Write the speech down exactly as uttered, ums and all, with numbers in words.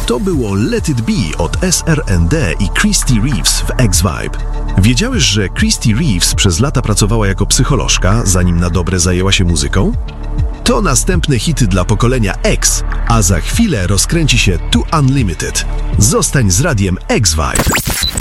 To było Let It Be od S R N D i Christy Reeves w X-Vibe. Wiedziałeś, że Christy Reeves przez lata pracowała jako psycholożka, zanim na dobre zajęła się muzyką? To następne hity dla pokolenia X, a za chwilę rozkręci się To Unlimited. Zostań z radiem X-Vibe.